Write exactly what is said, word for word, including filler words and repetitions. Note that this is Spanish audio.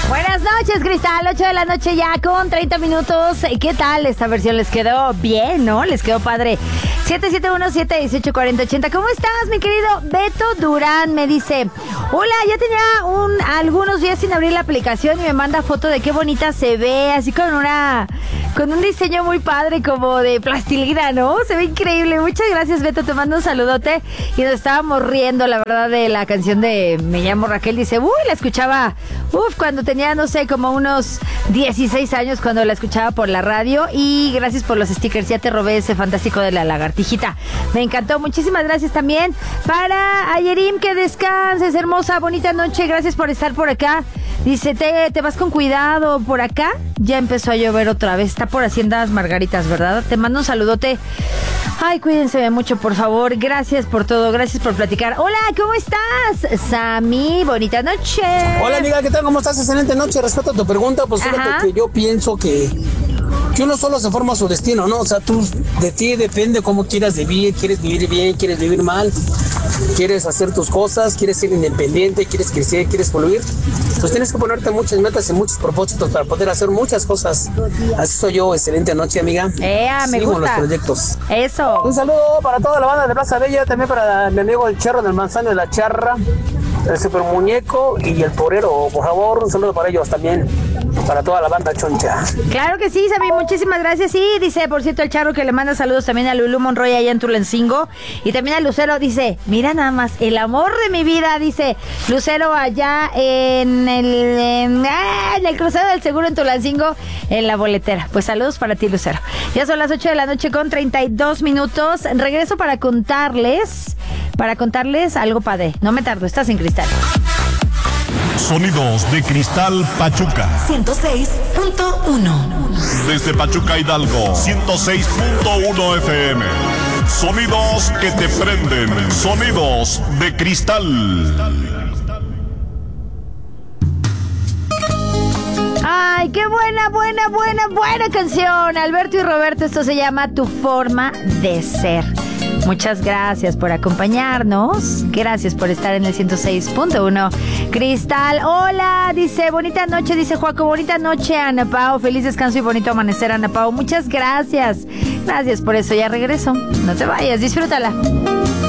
Buenas noches, Cristal, ocho de la noche ya con treinta minutos. ¿Qué tal? Esta versión les quedó bien, ¿no? Les quedó padre. siete siete uno, siete uno ocho, cuatro cero ocho cero. ¿Cómo estás, mi querido Beto Durán? Me dice, hola, ya tenía un, algunos días sin abrir la aplicación y me manda foto de qué bonita se ve, así con una, con un diseño muy padre como de plastilina, ¿no? Se ve increíble. Muchas gracias, Beto, te mando un saludote. Y nos estábamos riendo, la verdad, de la canción de Me llamo Raquel. Dice, uy, la escuchaba, uf, cuando tenía, no sé, como unos dieciséis años, cuando la escuchaba por la radio. Y gracias por los stickers, ya te robé ese fantástico de la lagartijita. Me encantó, muchísimas gracias también para Ayerim, que descanses, hermosa, bonita noche, gracias por estar por acá. Dice, te, te vas con cuidado por acá. Ya empezó a llover otra vez, está por Haciendas Margaritas, ¿verdad? Te mando un saludote. Ay, cuídense mucho, por favor. Gracias por todo, gracias por platicar. Hola, ¿cómo estás? Sammy, bonita noche. Hola, amiga, ¿qué tal? ¿Cómo estás? Excelente noche. Respeto a tu pregunta, pues fíjate Ajá. que yo pienso que, que uno solo se forma su destino, ¿no? O sea, tú, de ti depende cómo quieras vivir. ¿Quieres vivir bien? ¿Quieres vivir mal? ¿Quieres hacer tus cosas? ¿Quieres ser independiente? ¿Quieres crecer? ¿Quieres fluir? Pues tienes que ponerte muchas metas y muchos propósitos para poder hacer muchas cosas. Así soy yo. Excelente noche, amiga. Ea, me Sigo gusta. los proyectos. Eso. Un saludo para toda la banda de Plaza Bella, también para mi amigo el Charro del Manzano de la Charra, el Super Muñeco y el Torero. Por favor, un saludo para ellos también, para toda la banda choncha. Claro que sí, Sammy, muchísimas gracias. Sí, dice, por cierto, el Charro que le manda saludos también a Lulú Monroy allá en Tulancingo. Y también a Lucero, dice, mira nada más, el amor de mi vida, dice Lucero allá en el, en, ah, en el crucero del seguro en Tulancingo, en la boletera. Pues saludos para ti, Lucero. Ya son las ocho de la noche con treinta y dos minutos. Regreso para contarles, para contarles algo padre. No me tardo, estás en Cristal. Sonidos de Cristal Pachuca ciento seis punto uno. Desde Pachuca Hidalgo ciento seis punto uno F M. Sonidos que te prenden. Sonidos de Cristal. Ay, qué buena, buena, buena, buena canción. Alberto y Roberto, esto se llama Tu Forma de Ser. Muchas gracias por acompañarnos. Gracias por estar en el ciento seis punto uno. Cristal, hola, dice, bonita noche, dice Joaco, bonita noche, Ana Pao. Feliz descanso y bonito amanecer, Ana Pao. Muchas gracias. Gracias por eso, ya regreso. No te vayas, disfrútala.